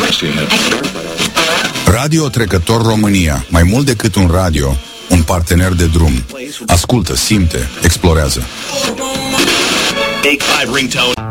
Radio Trecător România. Mai mult decât un radio, un partener de drum. Ascultă, simte, explorează. 85 ringtone.